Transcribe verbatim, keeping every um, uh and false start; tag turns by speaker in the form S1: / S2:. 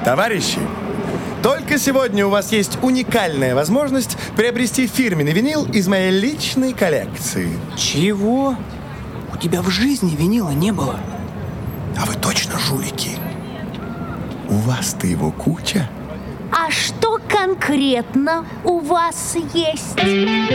S1: Товарищи, только сегодня у вас есть уникальная возможность приобрести фирменный винил из моей личной коллекции.
S2: Чего? У тебя в жизни винила не было.
S1: А вы точно жулики? У вас-то его куча.
S3: А что конкретно у вас есть?